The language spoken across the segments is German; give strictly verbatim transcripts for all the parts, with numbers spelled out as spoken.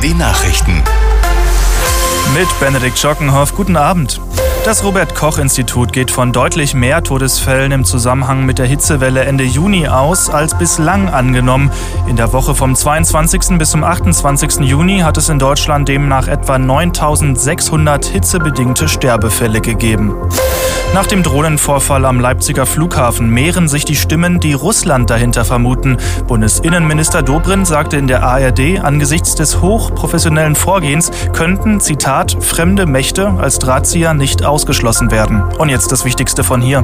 Die Nachrichten. Mit Benedikt Schockenhoff, guten Abend. Das Robert-Koch-Institut geht von deutlich mehr Todesfällen im Zusammenhang mit der Hitzewelle Ende Juni aus, als bislang angenommen. In der Woche vom zweiundzwanzigsten bis zum achtundzwanzigsten Juni hat es in Deutschland demnach etwa neuntausendsechshundert hitzebedingte Sterbefälle gegeben. Nach dem Drohnenvorfall am Leipziger Flughafen mehren sich die Stimmen, die Russland dahinter vermuten. Bundesinnenminister Dobrindt sagte in der A R D, angesichts des hochprofessionellen Vorgehens könnten, Zitat, fremde Mächte als Drahtzieher nicht ausgeschlossen werden. Und jetzt das Wichtigste von hier.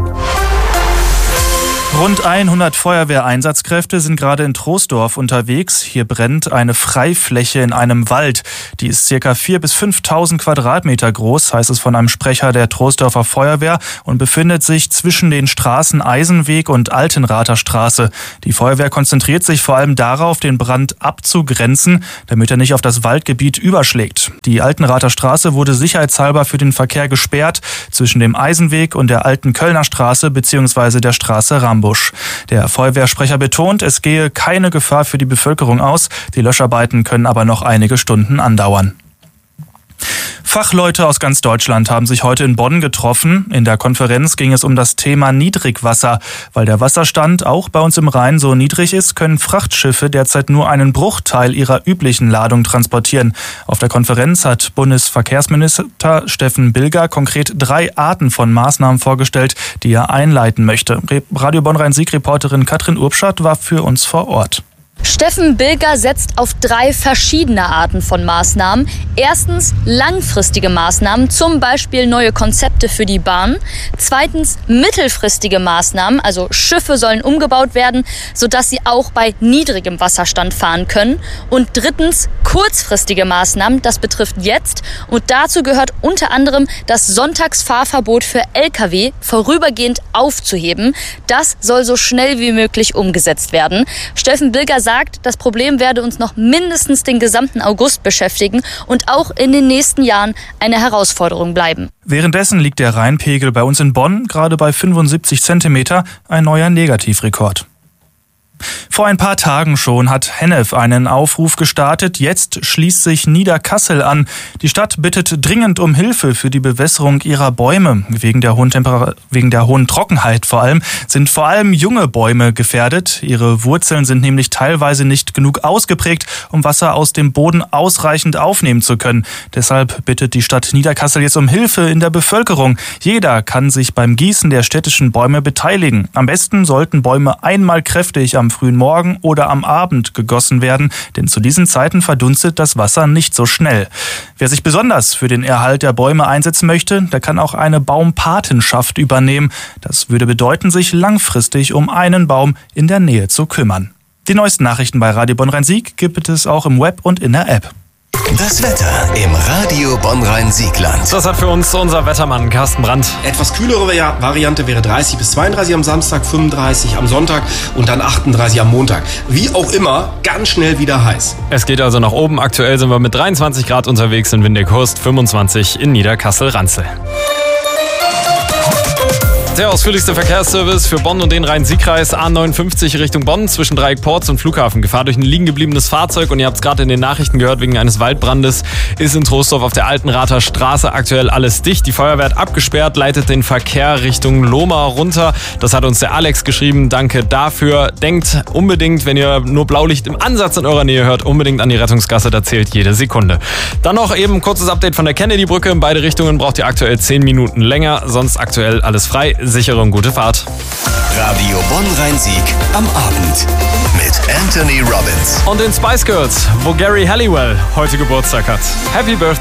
Rund hundert Feuerwehreinsatzkräfte sind gerade in Troisdorf unterwegs. Hier brennt eine Freifläche in einem Wald. Die ist ca. viertausend bis fünftausend Quadratmeter groß, heißt es von einem Sprecher der Troisdorfer Feuerwehr, und befindet sich zwischen den Straßen Eisenweg und Altenrather Straße. Die Feuerwehr konzentriert sich vor allem darauf, den Brand abzugrenzen, damit er nicht auf das Waldgebiet überschlägt. Die Altenrather Straße wurde sicherheitshalber für den Verkehr gesperrt zwischen dem Eisenweg und der Alten Kölner Straße bzw. der Straße Rambusch. Der Feuerwehrsprecher betont, es gehe keine Gefahr für die Bevölkerung aus. Die Löscharbeiten können aber noch einige Stunden andauern. Fachleute aus ganz Deutschland haben sich heute in Bonn getroffen. In der Konferenz ging es um das Thema Niedrigwasser. Weil der Wasserstand auch bei uns im Rhein so niedrig ist, können Frachtschiffe derzeit nur einen Bruchteil ihrer üblichen Ladung transportieren. Auf der Konferenz hat Bundesverkehrsminister Steffen Bilger konkret drei Arten von Maßnahmen vorgestellt, die er einleiten möchte. Radio Bonn-Rhein-Sieg-Reporterin Katrin Urbschat war für uns vor Ort. Steffen Bilger setzt auf drei verschiedene Arten von Maßnahmen. Erstens langfristige Maßnahmen, zum Beispiel neue Konzepte für die Bahn. Zweitens mittelfristige Maßnahmen, also Schiffe sollen umgebaut werden, sodass sie auch bei niedrigem Wasserstand fahren können. Und drittens kurzfristige Maßnahmen, das betrifft jetzt. Und dazu gehört unter anderem das Sonntagsfahrverbot für L K W vorübergehend aufzuheben. Das soll so schnell wie möglich umgesetzt werden. Steffen Bilger sagt, das Problem werde uns noch mindestens den gesamten August beschäftigen und auch in den nächsten Jahren eine Herausforderung bleiben. Währenddessen liegt der Rheinpegel bei uns in Bonn gerade bei fünfundsiebzig Zentimeter, ein neuer Negativrekord. Vor ein paar Tagen schon hat Hennef einen Aufruf gestartet. Jetzt schließt sich Niederkassel an. Die Stadt bittet dringend um Hilfe für die Bewässerung ihrer Bäume. Wegen der hohen Temper- wegen der hohen Trockenheit vor allem sind vor allem junge Bäume gefährdet. Ihre Wurzeln sind nämlich teilweise nicht genug ausgeprägt, um Wasser aus dem Boden ausreichend aufnehmen zu können. Deshalb bittet die Stadt Niederkassel jetzt um Hilfe in der Bevölkerung. Jeder kann sich beim Gießen der städtischen Bäume beteiligen. Am besten sollten Bäume einmal kräftig am frühen Morgen oder am Abend gegossen werden, denn zu diesen Zeiten verdunstet das Wasser nicht so schnell. Wer sich besonders für den Erhalt der Bäume einsetzen möchte, der kann auch eine Baumpatenschaft übernehmen. Das würde bedeuten, sich langfristig um einen Baum in der Nähe zu kümmern. Die neuesten Nachrichten bei Radio Bonn-Rhein-Sieg gibt es auch im Web und in der App. Das Wetter im Radio Bonn-Rhein-Siegland. Das hat für uns unser Wettermann Carsten Brandt. Etwas kühlere Variante wäre dreißig bis zweiunddreißig am Samstag, fünfunddreißig am Sonntag und dann achtunddreißig am Montag. Wie auch immer, ganz schnell wieder heiß. Es geht also nach oben. Aktuell sind wir mit dreiundzwanzig Grad unterwegs in Windighurst, fünfundzwanzig in Niederkassel-Ranzel. Der ausführlichste Verkehrsservice für Bonn und den Rhein-Sieg-Kreis. A neunundfünfzig Richtung Bonn zwischen Dreieckports und Flughafen. Gefahr durch ein liegen gebliebenes Fahrzeug, und ihr habt es gerade in den Nachrichten gehört, wegen eines Waldbrandes ist in Troisdorf auf der Altenrather Straße aktuell alles dicht. Die Feuerwehr hat abgesperrt, leitet den Verkehr Richtung Lohmar runter. Das hat uns der Alex geschrieben. Danke dafür. Denkt unbedingt, wenn ihr nur Blaulicht im Ansatz in eurer Nähe hört, unbedingt an die Rettungsgasse, da zählt jede Sekunde. Dann noch eben ein kurzes Update von der Kennedy-Brücke. In beide Richtungen braucht ihr aktuell zehn Minuten länger, sonst aktuell alles frei. Sichere und gute Fahrt. Radio Bonn-Rhein-Sieg am Abend mit Anthony Robbins. Und den Spice Girls, wo Gary Halliwell heute Geburtstag hat. Happy Birthday.